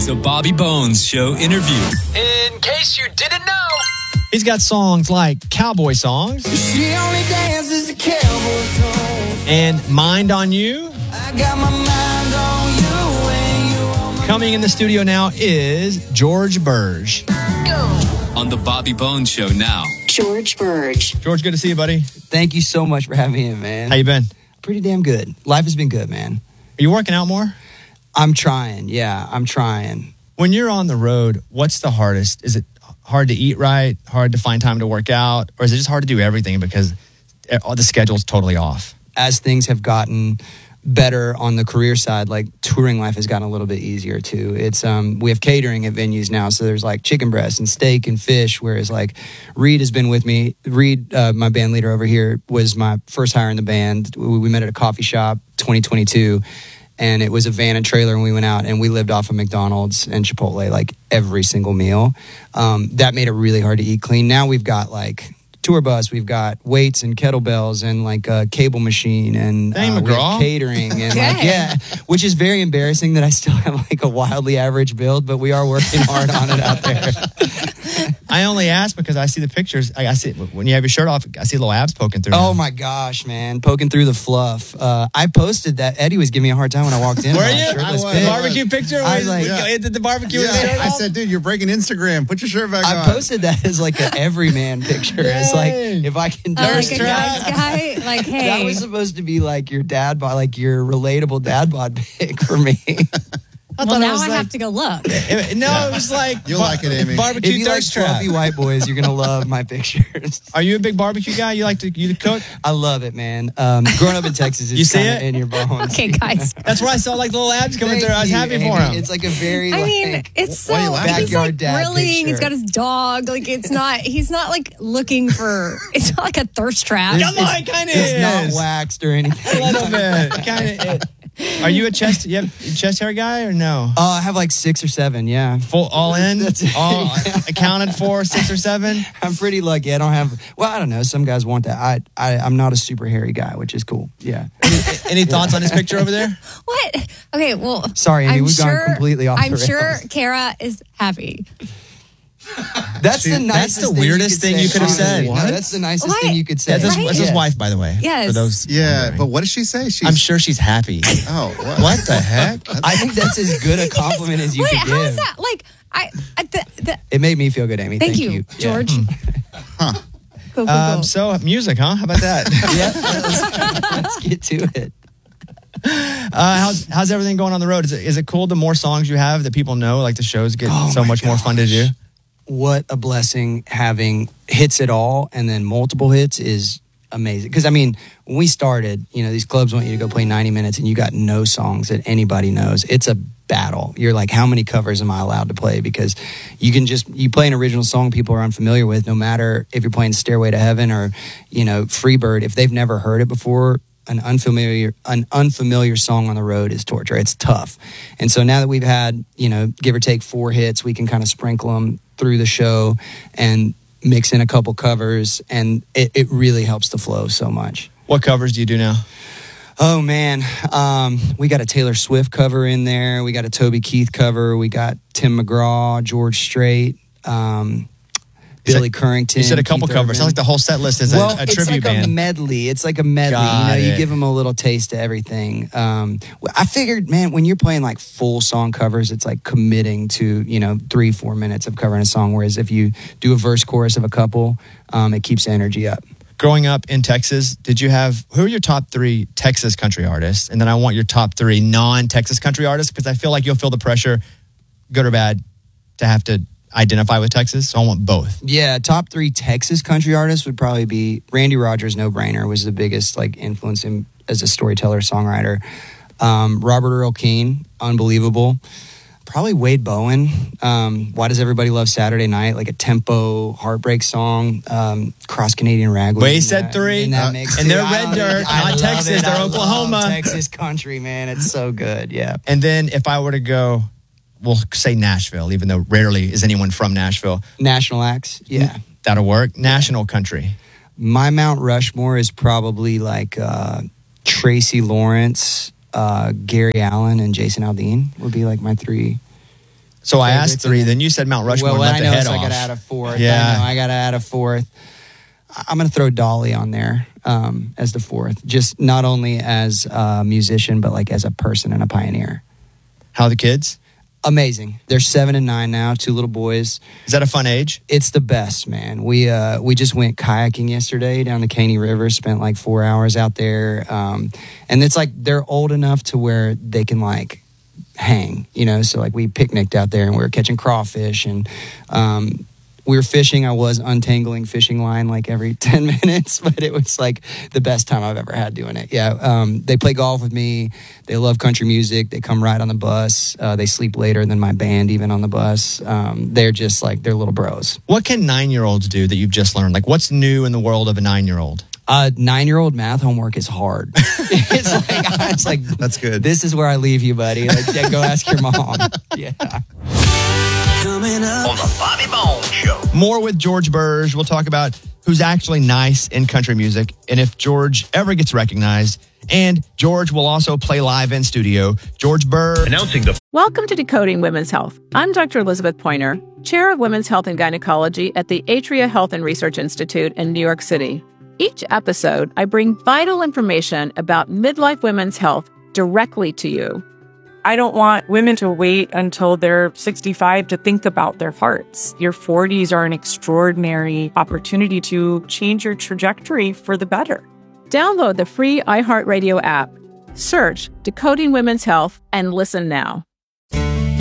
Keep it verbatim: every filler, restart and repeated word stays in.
It's a Bobby Bones Show interview. In case you didn't know, he's got songs like Cowboy Songs. She only dances a cowboy song. And Mind on You. I got my mind on you and you on my... Coming in the studio now is George Burge. On the Bobby Bones Show now. George Burge. George, good to see you, buddy. Thank you so much for having me in, man. How you been? Pretty damn good. Life has been good, man. Are you working out more? I'm trying. Yeah, I'm trying. When you're on the road, what's the hardest? Is it hard to eat right, hard to find time to work out, or is it just hard to do everything because the schedule's totally off? As things have gotten better on the career side, like touring life has gotten a little bit easier too. It's um we have catering at venues now, so there's like chicken breast and steak and fish, whereas like Reed has been with me. Reed, uh, my band leader over here, was my first hire in the band. We, we met at a coffee shop twenty twenty-two, and it was a van and trailer, and we went out and we lived off of McDonald's and Chipotle like every single meal. Um, that made it really hard to eat clean. Now we've got like tour bus, we've got weights and kettlebells and like a cable machine and Dang, uh, we have McGraw. catering and like, yeah, which is very embarrassing that I still have like a wildly average build, but we are working hard on it out there. I only ask because I see the pictures. I, I see when you have your shirt off, I see little abs poking through. Oh my gosh, man, poking through the fluff. Uh, I posted that. Eddie was giving me a hard time when I walked in. Were with my you? shirtless The pic. barbecue picture? I was like, yeah. Did the barbecue with the Yeah, shirt I off? said, dude, you're breaking Instagram. Put your shirt back I on. posted that as like an everyman picture. It's like Dang. if I can Uh, like thirst a trap. guy's guy, like, hey. That was supposed to be like your dad bod, like your relatable dad bod pic for me. I well, thought it now was I like- have to go look. It- no, it was like You'll like it, Amy. Barbecue If you like thirst trap. fluffy white boys, you're gonna love my pictures. Are you a big barbecue guy? You like to you cook? I love it, man. Um, growing up in Texas, it's You see kinda it? in your bones. Okay, guys. That's where I saw like little abs coming Thank through. I was you, happy Amy. for him. It's like a very. I like, mean, it's so, why you laughing? he's Backyard like dad grilling, he's picture. got his dog, like it's not, he's not like looking for, it's not like a thirst trap. Come on, it kind of it's is. not waxed or anything. A little bit. Kind of. Are you a chest? You have a chest hair guy or no? Uh, I have like six or seven. Yeah, Full all in, That's it. all accounted for, six or seven. I'm pretty lucky. I don't have. Well, I don't know. Some guys want that. I, I I'm not a super hairy guy, which is cool. Yeah. Any thoughts on his picture over there? What? Okay, well. Sorry, Amy, I'm we've gone sure, completely off the I'm sure rails. Kara is happy. That's See, the that's nicest. the thing weirdest you thing you could have honestly. said. No, What? that's the nicest What? thing you could say. That's his, Right? that's his Yeah. wife, by the way. Yes. For those. Yeah, wondering. but what did she say? She's, I'm sure she's happy. Oh, what? What the heck? I think that's as good a compliment as you Wait, could how give. is that? Like, I, I the, the, It made me feel good, Amy. thank, Thank, you, Yeah. George. Huh. Cool, cool, Um, cool. so music, huh? How about that? Yeah, let's, let's get to it. Uh, how's how's everything going on the road? Is it is it cool the more songs you have that people know? Like the shows get Oh so my much more fun to do. What a blessing having hits it all and then multiple hits is amazing. Because I mean, when we started, you know, these clubs want you to go play ninety minutes and you got no songs that anybody knows. It's a battle. You're like, how many covers am I allowed to play? Because you can just you play an original song people are unfamiliar with, no matter if you're playing Stairway to Heaven or, you know, Freebird. If they've never heard it before, an unfamiliar an unfamiliar song on the road is torture. It's tough. And so now that we've had, you know, give or take four hits, we can kind of sprinkle them through the show and mix in a couple covers, and it, it really helps the flow so much. What covers do you do now? Oh man, um, we got a Taylor Swift cover in there. We got a Toby Keith cover. We got Tim McGraw, George Strait, um, Billy said- Currington. You said a couple Keith covers. Urban. Sounds like the whole set list is a, well, a it's tribute like band. a medley. It's like a medley. Got you know, you it. give them a little taste of everything. Um, I figured, man, when you're playing like full song covers, it's like committing to, you know, three, four minutes of covering a song. Whereas if you do a verse chorus of a couple, um, it keeps the energy up. Growing up in Texas, did you have who are your top three Texas country artists? And then I want your top three non-Texas country artists because I feel like you'll feel the pressure, good or bad, to have to identify with Texas. So I want both. Yeah, top three Texas country artists would probably be Randy Rogers. No Brainer was the biggest like influence in, as a storyteller, songwriter. Um, Robert Earl Keen, unbelievable. Probably Wade Bowen. Um, Why Does Everybody Love Saturday Night? Like a tempo heartbreak song. Um, Cross Canadian Ragweed. Wade in said that- three. in that Uh, mix and too. they're I red don't- dirt, I not love Texas, it. they're I love Oklahoma. Texas country, man. It's so good. Yeah. And then if I were to go, we'll say Nashville, even though rarely is anyone from Nashville. National acts. Yeah. That'll work. National country. My Mount Rushmore is probably like uh, Tracy Lawrence, uh, Gary Allen, and Jason Aldean would be like my three So I favorites, asked three, and then you said Mount Rushmore. Well, and I let know, the head so I off. got to add a fourth. Yeah. I know, I got to add a fourth. I- I'm going to throw Dolly on there um, as the fourth, just not only as a musician, but like as a person and a pioneer. How are the kids? Amazing. They're seven and nine now, two little boys. Is that a fun age? It's the best, man. We uh, we just went kayaking yesterday down the Caney River, spent like four hours out there. Um, and it's like they're old enough to where they can like hang, you know? So like we picnicked out there and we were catching crawfish and um, we were fishing. I was untangling fishing line like every ten minutes, but it was like the best time I've ever had doing it. Yeah. Um, they play golf with me. They love country music. They come ride on the bus. Uh, they sleep later than my band, even on the bus. Um, they're just like, they're little bros. What can nine-year-olds do that you've just learned? Like, what's new in the world of a nine-year-old? Uh, nine-year-old math homework is hard. it's like, it's like, That's good. This is where I leave you, buddy. Like, yeah, go ask your mom. Yeah. Coming up On the Bobby Bones Show. More with George Burge. We'll talk about who's actually nice in country music and if George ever gets recognized. And George will also play live in studio. George Burge. Announcing the Welcome to Decoding Women's Health. I'm Doctor Elizabeth Pointer, Chair of Women's Health and Gynecology at the Atria Health and Research Institute in New York City. Each episode, I bring vital information about midlife women's health directly to you. I don't want women to wait until they're sixty-five to think about their hearts. Your forties are an extraordinary opportunity to change your trajectory for the better. Download the free iHeartRadio app, search Decoding Women's Health, and listen now.